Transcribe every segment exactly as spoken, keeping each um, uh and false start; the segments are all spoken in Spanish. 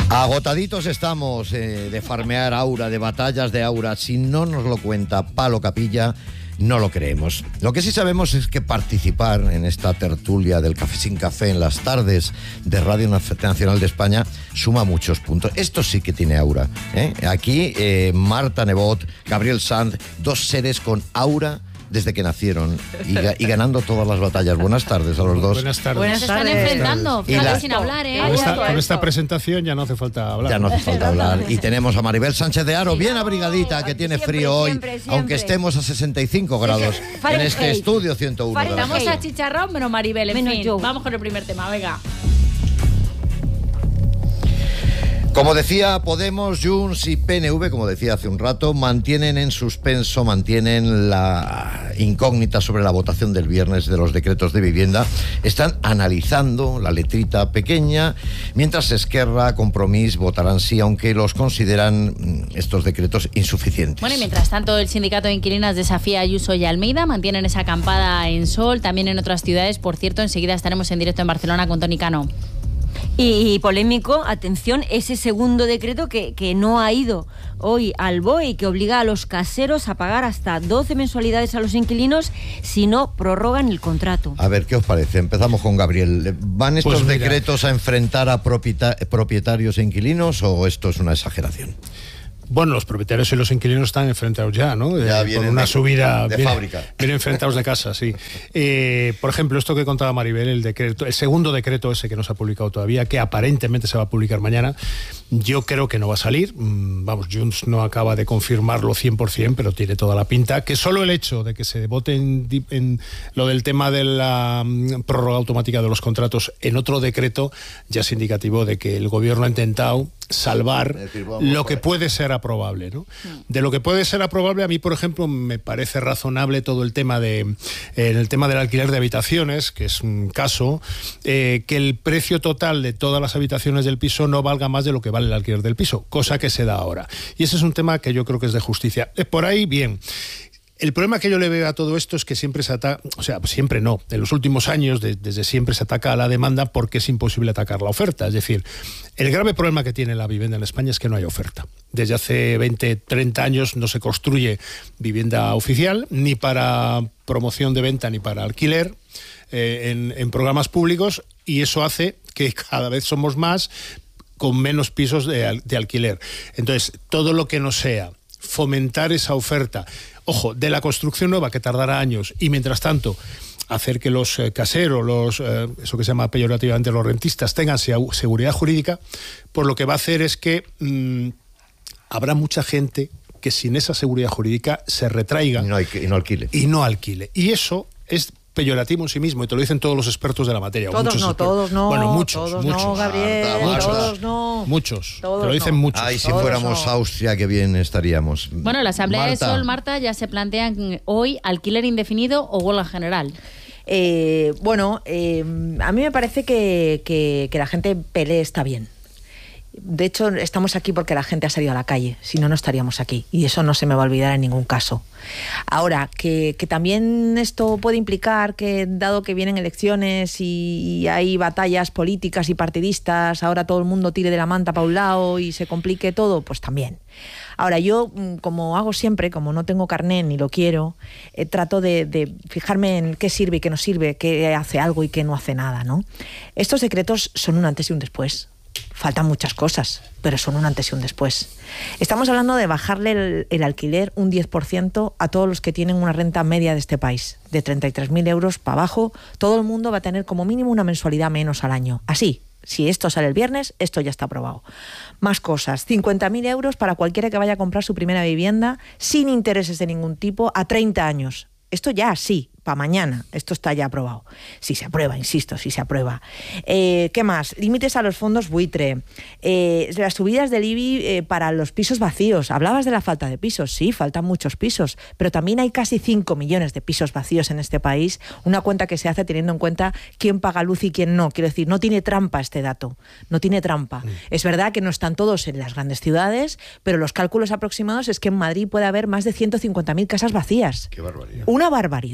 Agotaditos estamos eh, de farmear aura, de batallas de aura. Si no nos lo cuenta Palo Capilla, no lo creemos. Lo que sí sabemos es que participar en esta tertulia del Café sin Café en las tardes de Radio Nacional de España suma muchos puntos. Esto sí que tiene aura, ¿eh? Aquí eh, Marta Nebot, Gabriel Sanz, dos seres con aura desde que nacieron y, y ganando todas las batallas. Buenas tardes a los dos. Buenas tardes. Buenas tardes. Se están enfrentando, fíjate, la... sin hablar, ¿eh? Con esta, con esta presentación ya no hace falta hablar. Ya no hace falta hablar. Y tenemos a Maribel Sánchez de Haro, bien abrigadita, que tiene siempre, frío hoy, siempre, siempre. aunque estemos a sesenta y cinco grados en este estudio ciento uno. Estamos a chicharrón, menos Maribel, en menos fin. yo. Vamos con el primer tema, venga. Como decía, Podemos, Junts y P N V, como decía hace un rato, mantienen en suspenso, mantienen la incógnita sobre la votación del viernes de los decretos de vivienda. Están analizando la letrita pequeña, mientras Esquerra, Compromís votarán sí, aunque los consideran estos decretos insuficientes. Bueno, y mientras tanto, el sindicato de inquilinas desafía a Ayuso y Almeida, mantienen esa acampada en Sol, también en otras ciudades. Por cierto, enseguida estaremos en directo en Barcelona con Toni Cano. Y, y polémico, atención, ese segundo decreto que, que no ha ido hoy al B O E y que obliga a los caseros a pagar hasta doce mensualidades a los inquilinos si no prorrogan el contrato. A ver, ¿qué os parece? Empezamos con Gabriel. ¿Van estos Pues mira, decretos a enfrentar a propieta- propietarios e inquilinos o esto es una exageración? Bueno, los propietarios y los inquilinos están enfrentados ya, ¿no? Ya eh, vienen con una de, subida de vienen, fábrica. Vienen enfrentados de casa, sí. Eh, por ejemplo, esto que contaba Maribel, el decreto, el segundo decreto ese que no se ha publicado todavía, que aparentemente se va a publicar mañana, yo creo que no va a salir. Vamos, Junts no acaba de confirmarlo cien por ciento, pero tiene toda la pinta. Que solo el hecho de que se vote en, en lo del tema de la um, prórroga automática de los contratos en otro decreto ya es indicativo de que el gobierno ha intentado salvar decir, lo que puede ser aprobable, ¿no? De lo que puede ser aprobable, a mí, por ejemplo, me parece razonable todo el tema de eh, en el tema del alquiler de habitaciones, que es un caso, eh, que el precio total de todas las habitaciones del piso no valga más de lo que vale el alquiler del piso, cosa que se da ahora. Y ese es un tema que yo creo que es de justicia. Eh, por ahí, bien. El problema que yo le veo a todo esto es que siempre se ataca, o sea, siempre no, en los últimos años de, desde siempre se ataca a la demanda porque es imposible atacar la oferta. Es decir, el grave problema que tiene la vivienda en España es que no hay oferta. Desde hace veinte, treinta años no se construye vivienda oficial, ni para promoción de venta ni para alquiler eh, en, en programas públicos, y eso hace que cada vez somos más con menos pisos de, de alquiler. Entonces, todo lo que no sea fomentar esa oferta, ojo, de la construcción nueva, que tardará años, y mientras tanto hacer que los eh, caseros, los eh, eso que se llama peyorativamente los rentistas, tengan seguridad jurídica, pues lo que va a hacer es que mmm, habrá mucha gente que sin esa seguridad jurídica se retraiga y no, hay, y no alquile. Y no alquile. Y eso es peyorativo en sí mismo, y te lo dicen todos los expertos de la materia. Todos muchos no, expertos. todos no. Bueno, muchos, todos muchos. no, Gabriel, Marta, Marta. todos no. Muchos. Todos te lo dicen no. muchos. Ay, si Todos fuéramos no. Austria, qué bien estaríamos. Bueno, la Asamblea Marta. de Sol, Marta, ya se plantean hoy alquiler indefinido o huelga general. Eh, bueno, eh, a mí me parece que, que, que la gente pelee está bien. De hecho, estamos aquí porque la gente ha salido a la calle, si no, no estaríamos aquí. Y eso no se me va a olvidar en ningún caso. Ahora, que, que también esto puede implicar que, dado que vienen elecciones y, y hay batallas políticas y partidistas, ahora todo el mundo tire de la manta para un lado y se complique todo, pues también. Ahora, yo, como hago siempre, como no tengo carné ni lo quiero, eh, trato de, de fijarme en qué sirve y qué no sirve, qué hace algo y qué no hace nada, ¿no? Estos decretos son un antes y un después. Faltan muchas cosas, pero son un antes y un después. Estamos hablando de bajarle el, el alquiler un diez por ciento a todos los que tienen una renta media de este país, de treinta y tres mil euros para abajo. Todo el mundo va a tener como mínimo una mensualidad menos al año. Así, si esto sale el viernes, esto ya está aprobado. Más cosas, cincuenta mil euros para cualquiera que vaya a comprar su primera vivienda sin intereses de ningún tipo a treinta años. Esto ya sí, para mañana, esto está ya aprobado. Si se aprueba, insisto, si se aprueba. Eh, ¿Qué más? Límites a los fondos buitre. Eh, las subidas del I B I eh, para los pisos vacíos. Hablabas de la falta de pisos, sí, faltan muchos pisos, pero también hay casi cinco millones de pisos vacíos en este país, una cuenta que se hace teniendo en cuenta quién paga luz y quién no. Quiero decir, no tiene trampa este dato, no tiene trampa. Mm. Es verdad que no están todos en las grandes ciudades, pero los cálculos aproximados es que en Madrid puede haber más de ciento cincuenta mil casas vacías. Qué barbaridad. Una barbaridad.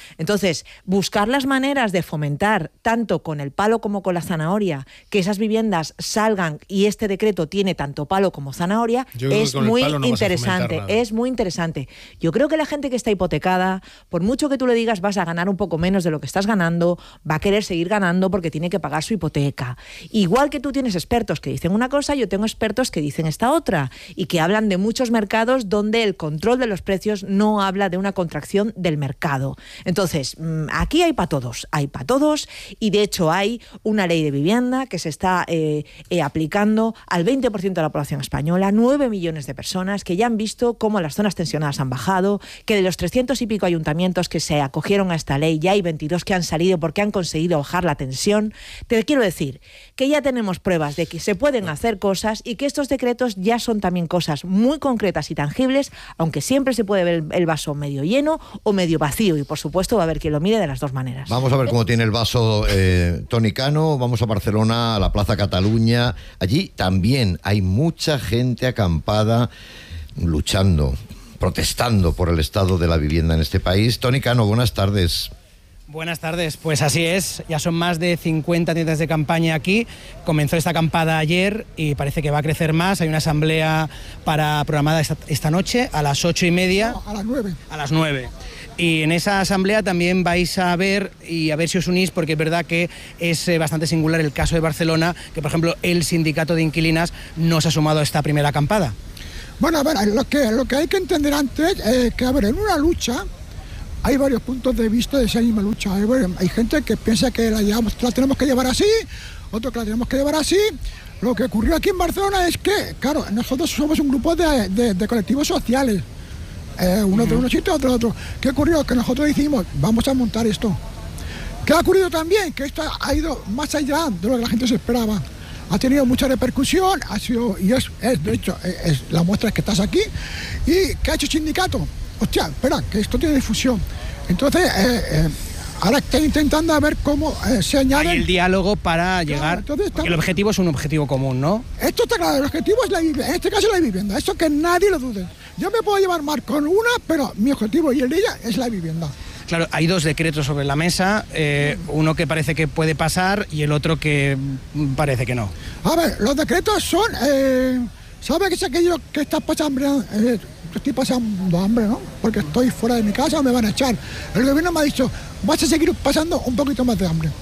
Entonces, buscar las maneras de fomentar, tanto con el palo como con la zanahoria, que esas viviendas salgan, y este decreto tiene tanto palo como zanahoria, es muy no interesante, es muy interesante. Yo creo que la gente que está hipotecada, por mucho que tú le digas vas a ganar un poco menos de lo que estás ganando, va a querer seguir ganando porque tiene que pagar su hipoteca. Igual que tú tienes expertos que dicen una cosa, yo tengo expertos que dicen esta otra, y que hablan de muchos mercados donde el control de los precios no habla de una contracción del mercado. Entonces, aquí hay para todos, hay para todos, y de hecho hay una ley de vivienda que se está eh, eh, aplicando al veinte por ciento de la población española, nueve millones de personas que ya han visto cómo las zonas tensionadas han bajado, que de los trescientos y pico ayuntamientos que se acogieron a esta ley ya hay veintidós que han salido porque han conseguido bajar la tensión. Te quiero decir que ya tenemos pruebas de que se pueden hacer cosas y que estos decretos ya son también cosas muy concretas y tangibles, aunque siempre se puede ver el vaso medio lleno o medio vacío, y por supuesto va a haber quien lo mire de las dos maneras. Vamos a ver cómo tiene el vaso eh, Toni Cano. Vamos a Barcelona, a la Plaza Cataluña. Allí también hay mucha gente acampada, luchando, protestando por el estado de la vivienda en este país. Toni Cano, buenas tardes. Buenas tardes, pues así es, ya son más de cincuenta tiendas de campaña aquí. Comenzó esta acampada ayer y parece que va a crecer más. Hay una asamblea para programada esta, esta noche a las ocho y media. No, a las nueve. A las nueve. Y en esa asamblea también vais a ver, y a ver si os unís, porque es verdad que es eh, bastante singular el caso de Barcelona, que por ejemplo el sindicato de inquilinas no se ha sumado a esta primera acampada. Bueno, a ver, lo que, lo que hay que entender antes es que, a ver, en una lucha hay varios puntos de vista de esa misma lucha. Hay, hay gente que piensa que la, llevamos, la tenemos que llevar así, otros que la tenemos que llevar así. Lo que ocurrió aquí en Barcelona es que, claro, nosotros somos un grupo de, de, de colectivos sociales, eh, uno uh-huh. de unos sitios, otro de otro. ¿Qué ocurrió? Que nosotros decimos, vamos a montar esto. ¿Qué ha ocurrido también? Que esto ha ido más allá de lo que la gente se esperaba. Ha tenido mucha repercusión, ha sido, y es, es de hecho, es, es, la muestra es que estás aquí. ¿Y qué ha hecho el sindicato? Hostia, espera, que esto tiene difusión. Entonces, eh, eh, ahora está intentando a ver cómo eh, se añade... Hay el diálogo para llegar... Claro, entonces está... Porque el objetivo es un objetivo común, ¿no? Esto está claro, el objetivo es la vivienda, en este caso la vivienda, eso que nadie lo dude. Yo me puedo llevar mal con una, pero mi objetivo y el de ella es la vivienda. Claro, hay dos decretos sobre la mesa, eh, uno que parece que puede pasar y el otro que parece que no. A ver, los decretos son... Eh, ¿Sabe que es aquello que está pasando hambre? Eh, estoy pasando hambre, ¿no? Porque estoy fuera de mi casa, me van a echar. El gobierno me ha dicho, vas a seguir pasando un poquito más de hambre.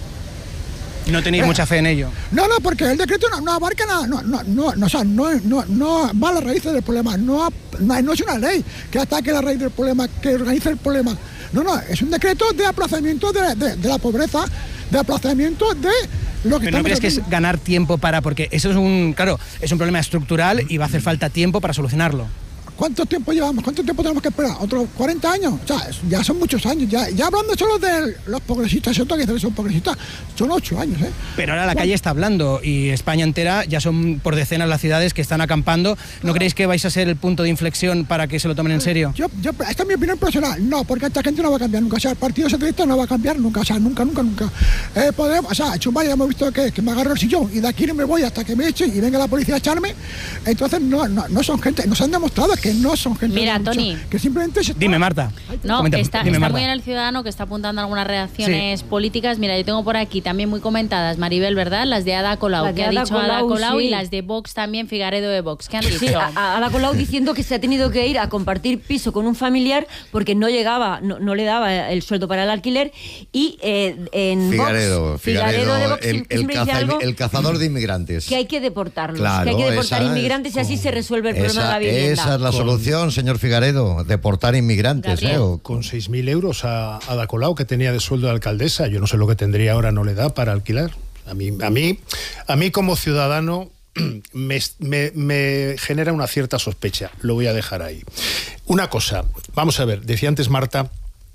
¿No tenéis eh, mucha fe en ello? No, no, porque el decreto no, no abarca nada, no, no, no, no, o sea, no, no, no va a la raíz del problema, no, no, no es una ley que ataque la raíz del problema, que organice el problema. No, no, es un decreto de aplazamiento de, de, de la pobreza, de aplazamiento de... Lo que ¿Pero no crees que es ganar tiempo para...? Porque eso es un, claro, es un problema estructural y va a hacer falta tiempo para solucionarlo. ¿Cuánto tiempo llevamos? ¿Cuánto tiempo tenemos que esperar? ¿Otros cuarenta años? O sea, ya son muchos años. Ya, ya hablando solo de los progresistas, ¿cierto? Que son progresistas, son ocho años, ¿eh? Pero ahora la calle está hablando y España entera, ya son por decenas las ciudades que están acampando. ¿No claro. creéis que vais a ser el punto de inflexión para que se lo tomen en serio? Yo, yo, esta es mi opinión personal. No, porque esta gente no va a cambiar nunca. O sea, el Partido Socialista no va a cambiar nunca. O sea, nunca, nunca, nunca. Eh, podemos, o sea, Chumba ya hemos visto que, que me agarro el sillón y de aquí no me voy hasta que me echen y venga la policía a echarme. Entonces, no, no, no son gente, nos han demostrado que no son gente... Mira, Toni. Que simplemente se Dime, Marta. No, Comenta, está, dime, está Marta. muy bien el ciudadano que está apuntando algunas reacciones sí. políticas. Mira, yo tengo por aquí también muy comentadas, Maribel, ¿verdad? Las de Ada Colau, de que Ada ha dicho Colau, Ada Colau, sí. y las de Vox también, Figaredo de Vox. ¿Qué han dicho? Sí, a Ada Colau diciendo que se ha tenido que ir a compartir piso con un familiar porque no llegaba, no, no le daba el sueldo para el alquiler. Y eh, en Figaredo, Vox, Figaredo, Figaredo de Vox el, el, caza, algo, el cazador de inmigrantes. Que hay que deportarlos, claro, que hay que deportar esa inmigrantes es, y así se resuelve el problema esa, de la vivienda. Esa es la solución, señor Figaredo, deportar inmigrantes. ¿eh? O, con seis mil euros a Ada Colau, que tenía de sueldo de alcaldesa, yo no sé lo que tendría ahora, no le da para alquilar. A mí, a mí, a mí como ciudadano me, me, me genera una cierta sospecha, lo voy a dejar ahí. Una cosa, vamos a ver, decía antes Marta,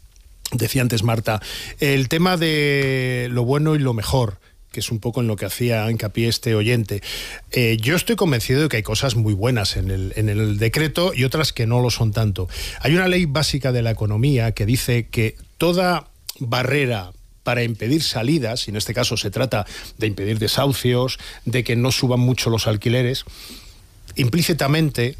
decía antes Marta, el tema de lo bueno y lo mejor, que es un poco en lo que hacía hincapié este oyente. Eh, yo estoy convencido de que hay cosas muy buenas en el, en el decreto y otras que no lo son tanto. Hay una ley básica de la economía que dice que toda barrera para impedir salidas, y en este caso se trata de impedir desahucios, de que no suban mucho los alquileres, implícitamente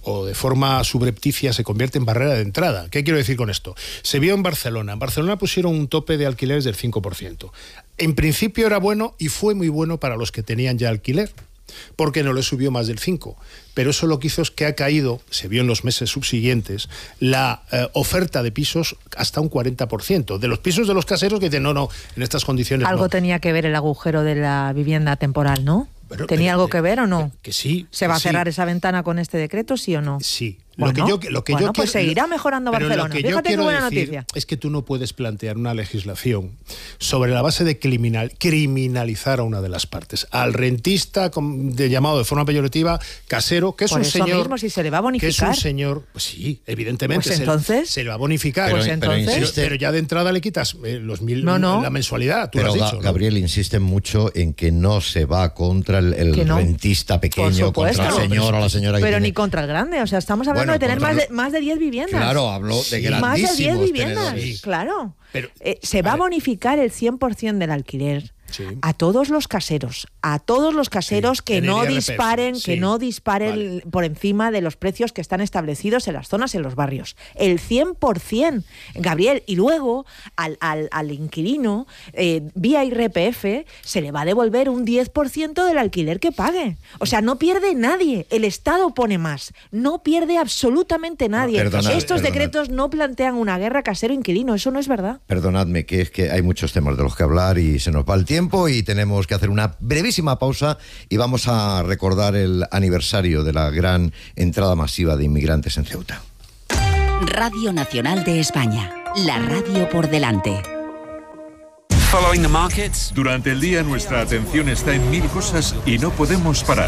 o de forma subrepticia se convierte en barrera de entrada. ¿Qué quiero decir con esto? Se vio en Barcelona. En Barcelona pusieron un tope de alquileres del cinco por ciento. En principio era bueno y fue muy bueno para los que tenían ya alquiler, porque no le subió más del cinco. Pero eso lo que hizo es que ha caído, se vio en los meses subsiguientes, la eh, oferta de pisos hasta un cuarenta por ciento. De los pisos de los caseros que dicen, no, no, en estas condiciones Algo no. tenía que ver el agujero de la vivienda temporal, ¿no? Pero, ¿Tenía pero, algo que ver o no? Que, que sí. ¿Se va que a cerrar sí. esa ventana con este decreto, sí o no? Sí. Bueno, lo que yo, lo que bueno, yo pues quiero, seguirá mejorando pero Barcelona. Lo que yo Fíjate qué quiero buena decir noticia. es que tú no puedes plantear una legislación sobre la base de criminal, criminalizar a una de las partes. Al rentista, de llamado de forma peyorativa, casero, que es Por un eso señor... mismo, si se le va a bonificar. Que es un señor... Pues sí, evidentemente. Pues se, entonces... Se le va a bonificar. Pues pero, entonces... pero, Pero, pero ya de entrada le quitas eh, los mil, no, no. la mensualidad, tú pero lo has Ga- dicho. ¿no? Gabriel insiste mucho en que no se va contra el, el no. rentista pequeño, contra el supuesto. señor o la señora que Pero tiene... ni contra el grande, o sea, estamos hablando Bueno, de tener contra más lo- de, más de diez viviendas. Claro, hablo de Sí. Más de diez grandísimos viviendas, tenedores. claro. Pero- Eh, se va vale. a bonificar el cien por ciento del alquiler. Sí. A todos los caseros, a todos los caseros Sí, que en el no I R P F, disparen, sí. que no disparen Vale. por encima de los precios que están establecidos en las zonas, en los barrios. El cien por ciento, Gabriel. Y luego al, al, al inquilino, eh, vía I R P F, se le va a devolver un diez por ciento del alquiler que pague. O sea, no pierde nadie. El Estado pone más. No pierde absolutamente nadie. perdonad, Estos perdonad. decretos no plantean una guerra casero-inquilino. Eso no es verdad. Perdonadme, que es que hay muchos temas de los que hablar y se nos va el tiempo y tenemos que hacer una brevísima pausa y vamos a recordar el aniversario de la gran entrada masiva de inmigrantes en Ceuta. Radio Nacional de España, la radio por delante. Following the markets. Durante el día nuestra atención está en mil cosas y no podemos parar.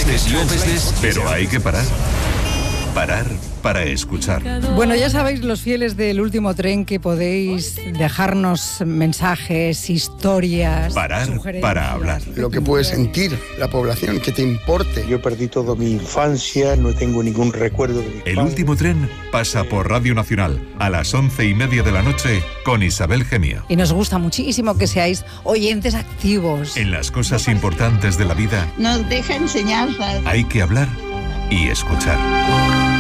Pero hay que parar. Parar para escuchar. Bueno, ya sabéis, los fieles del último tren, que podéis dejarnos mensajes, historias. Parar para hablar. Lo que puede sentir la población, que te importe. Yo perdí toda mi infancia, no tengo ningún recuerdo de mi El padre. último tren pasa por Radio Nacional a las once y media de la noche con Isabel Gemio. Y nos gusta muchísimo que seáis oyentes activos. En las cosas importantes de la vida Nos deja enseñanzas. hay que hablar y escuchar.